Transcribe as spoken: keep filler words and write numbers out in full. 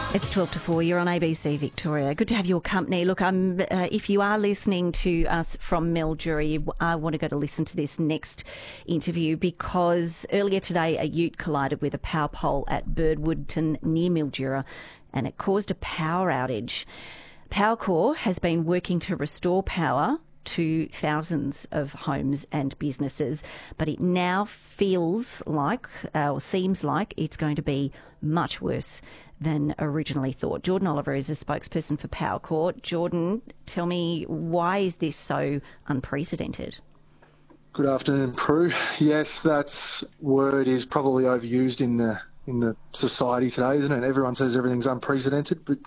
It's twelve to four. You're on A B C Victoria. Good to have your company. Look, I'm, uh, if you are listening to us from Mildura, I want to go to listen to this next interview because earlier today a ute collided with a power pole at Birdwoodton near Mildura and it caused a power outage. Powercor has been working to restore power to thousands of homes and businesses, but it now feels like, uh, or seems like, it's going to be much worse than originally thought. Jordan Oliver is a spokesperson for Powercor. Jordan, tell me, why is this so unprecedented? Good afternoon, Prue. Yes, that word is probably overused in the in the society today, isn't it? Everyone says everything's unprecedented, but